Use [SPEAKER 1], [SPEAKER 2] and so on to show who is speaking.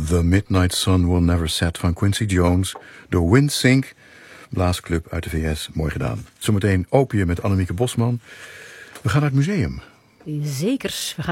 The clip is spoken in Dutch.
[SPEAKER 1] The Midnight Sun Will Never Set van Quincy Jones. De Windsync blaasclub uit de VS. Mooi gedaan. Zometeen Opium met Annemieke Bosman. We gaan naar het museum.
[SPEAKER 2] Zeker.